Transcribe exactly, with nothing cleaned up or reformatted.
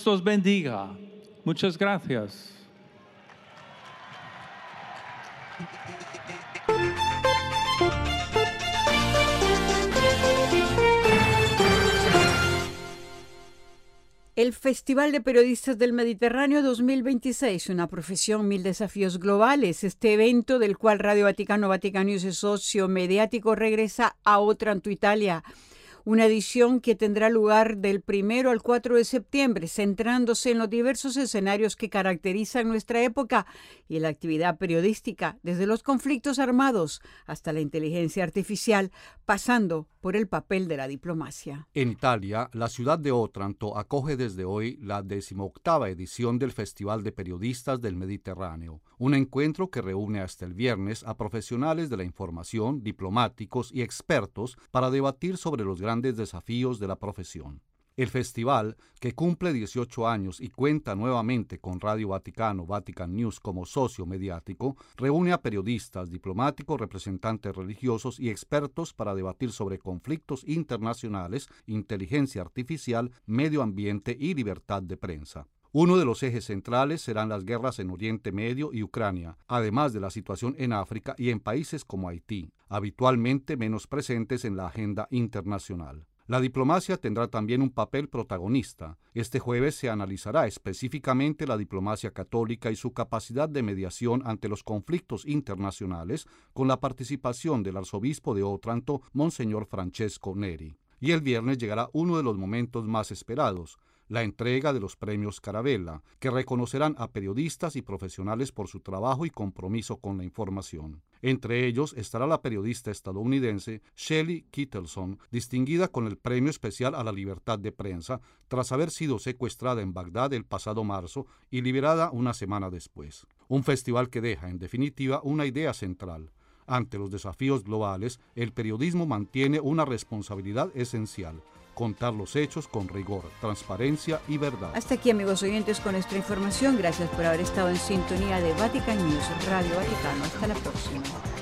Dios los bendiga. Muchas gracias. El Festival de Periodistas del Mediterráneo dos mil veintiséis, una profesión, mil desafíos globales. Este evento, del cual Radio Vaticano, Vatican News es socio mediático, regresa a Otranto, Italia. Una edición que tendrá lugar del primero al cuatro de septiembre, centrándose en los diversos escenarios que caracterizan nuestra época y la actividad periodística, desde los conflictos armados hasta la inteligencia artificial, pasando por el papel de la diplomacia. En Italia, la ciudad de Otranto acoge desde hoy la decimoctava edición del Festival de Periodistas del Mediterráneo, un encuentro que reúne hasta el viernes a profesionales de la información, diplomáticos y expertos para debatir sobre los grandes desafíos de la profesión. El festival, que cumple dieciocho años y cuenta nuevamente con Radio Vaticano, Vatican News como socio mediático, reúne a periodistas, diplomáticos, representantes religiosos y expertos para debatir sobre conflictos internacionales, inteligencia artificial, medio ambiente y libertad de prensa. Uno de los ejes centrales serán las guerras en Oriente Medio y Ucrania, además de la situación en África y en países como Haití, habitualmente menos presentes en la agenda internacional. La diplomacia tendrá también un papel protagonista. Este jueves se analizará específicamente la diplomacia católica y su capacidad de mediación ante los conflictos internacionales, con la participación del arzobispo de Otranto, Monseñor Francesco Neri. Y el viernes llegará uno de los momentos más esperados, la entrega de los premios Carabella, que reconocerán a periodistas y profesionales por su trabajo y compromiso con la información. Entre ellos estará la periodista estadounidense Shelley Kittleson, distinguida con el Premio Especial a la Libertad de Prensa, tras haber sido secuestrada en Bagdad el pasado marzo y liberada una semana después. Un festival que deja, en definitiva, una idea central. Ante los desafíos globales, el periodismo mantiene una responsabilidad esencial: contar los hechos con rigor, transparencia y verdad. Hasta aquí, amigos oyentes, con nuestra información. Gracias por haber estado en sintonía de Vatican News, Radio Vaticano. Hasta la próxima.